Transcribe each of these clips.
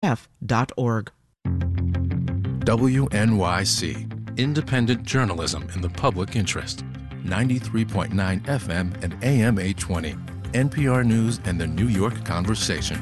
WNYC, independent journalism in the public interest. 93.9 FM and AM 820. NPR News and the New York Conversation.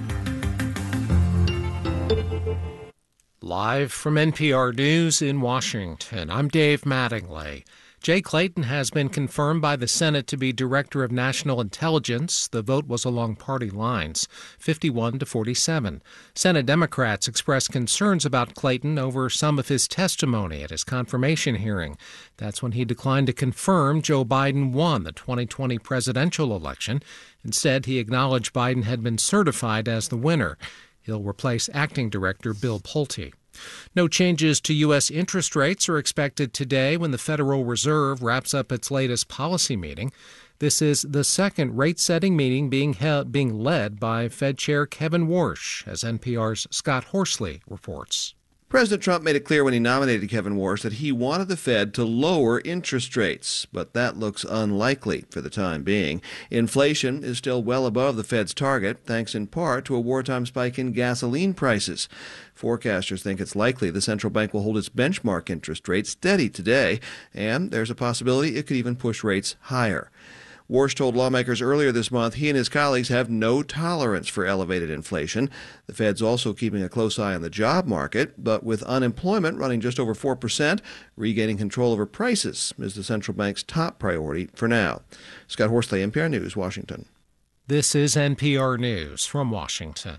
Live from NPR News in Washington, I'm Dave Mattingly. Jay Clayton has been confirmed by the Senate to be Director of National Intelligence. The vote was along party lines, 51-47. Senate Democrats expressed concerns about Clayton over some of his testimony at his confirmation hearing. That's when he declined to confirm Joe Biden won the 2020 presidential election. Instead, he acknowledged Biden had been certified as the winner. He'll replace Acting Director Bill Pulte. No changes to U.S. interest rates are expected today when the Federal Reserve wraps up its latest policy meeting. This is the second rate-setting meeting being led by Fed Chair Kevin Warsh, as NPR's Scott Horsley reports. President Trump made it clear when he nominated Kevin Warsh that he wanted the Fed to lower interest rates, but that looks unlikely for the time being. Inflation is still well above the Fed's target, thanks in part to a wartime spike in gasoline prices. Forecasters think it's likely the central bank will hold its benchmark interest rate steady today, and there's a possibility it could even push rates higher. Warsh told lawmakers earlier this month he and his colleagues have no tolerance for elevated inflation. The Fed's also keeping a close eye on the job market, but with unemployment running just over 4%, regaining control over prices is the central bank's top priority for now. Scott Horsley, NPR News, Washington. This is NPR News from Washington.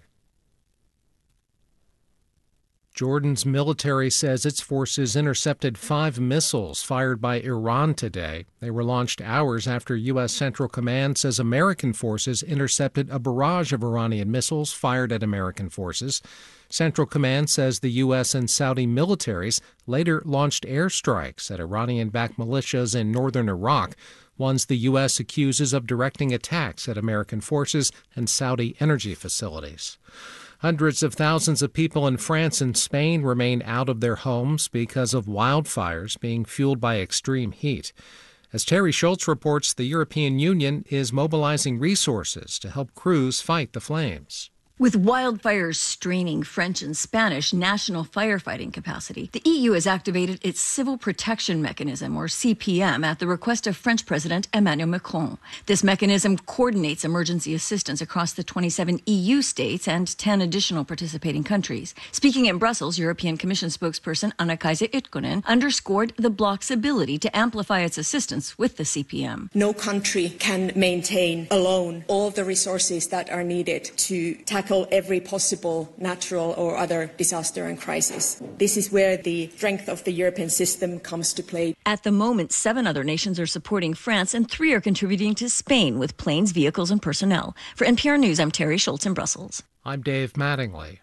Jordan's military says its forces intercepted 5 missiles fired by Iran today. They were launched hours after U.S. Central Command says American forces intercepted a barrage of Iranian missiles fired at American forces. Central Command says the U.S. and Saudi militaries later launched airstrikes at Iranian-backed militias in northern Iraq, ones the U.S. accuses of directing attacks at American forces and Saudi energy facilities. Hundreds of thousands of people in France and Spain remain out of their homes because of wildfires being fueled by extreme heat. As Terry Schultz reports, the European Union is mobilizing resources to help crews fight the flames. With wildfires straining French and Spanish national firefighting capacity, the EU has activated its Civil Protection Mechanism, or CPM, at the request of French President Emmanuel Macron. This mechanism coordinates emergency assistance across the 27 EU states and 10 additional participating countries. Speaking in Brussels, European Commission spokesperson Anna-Kaisa Ykkönen underscored the bloc's ability to amplify its assistance with the CPM. No country can maintain alone all of the resources that are needed to tackle every possible natural or other disaster and crisis. This is where the strength of the European system comes to play. At the moment, 7 other nations are supporting France and 3 are contributing to Spain with planes, vehicles, and personnel. For NPR News, I'm Terry Schultz in Brussels. I'm Dave Mattingly.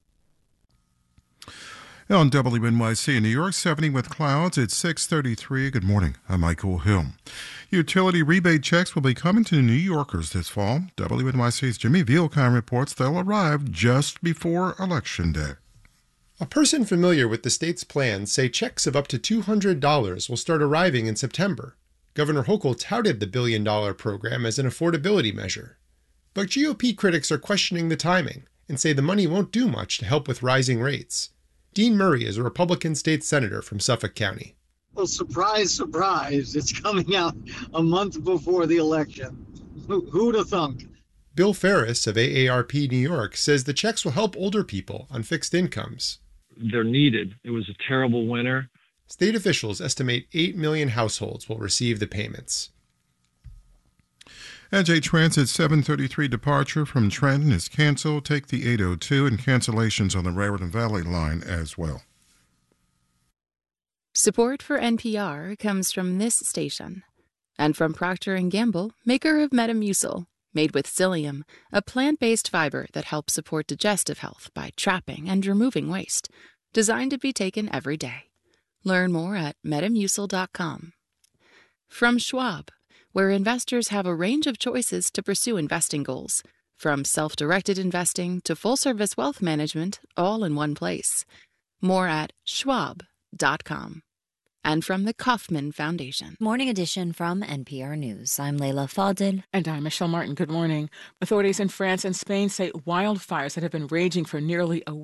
On WNYC in New York, 70 with clouds at 6:33. Good morning. I'm Michael Hill. Utility rebate checks will be coming to New Yorkers this fall. WNYC's Jimmy Vielkheim reports they'll arrive just before Election Day. A person familiar with the state's plans say checks of up to $200 will start arriving in September. Governor Hochul touted the billion-dollar program as an affordability measure. But GOP critics are questioning the timing and say the money won't do much to help with rising rates. Dean Murray is a Republican state senator from Suffolk County. Well, surprise, surprise, it's coming out a month before the election. Who'd have thunk? Bill Ferris of AARP New York says the checks will help older people on fixed incomes. They're needed. It was a terrible winter. State officials estimate 8 million households will receive the payments. NJ Transit's 7:33 departure from Trenton is canceled. Take the 802 and cancellations on the Raritan Valley line as well. Support for NPR comes from this station and from Procter & Gamble, maker of Metamucil, made with psyllium, a plant-based fiber that helps support digestive health by trapping and removing waste, designed to be taken every day. Learn more at metamucil.com. From Schwab, where investors have a range of choices to pursue investing goals, from self-directed investing to full-service wealth management, all in one place. More at schwab.com. and from the Kauffman Foundation. Morning edition from NPR News. I'm Leila Fadel. And I'm Michelle Martin. Good morning. Authorities in France and Spain say wildfires that have been raging for nearly a